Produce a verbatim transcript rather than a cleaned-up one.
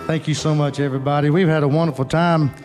Thank you so much, everybody. We've had a wonderful time.